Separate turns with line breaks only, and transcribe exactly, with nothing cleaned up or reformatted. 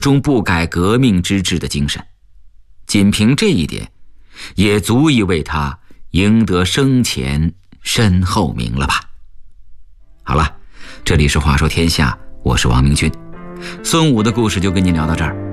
终不改革命之志的精神。仅凭这一点，也足以为他赢得生前身后名了吧。好了，这里是话说天下，我是王明君。孙武的故事就跟您聊到这儿。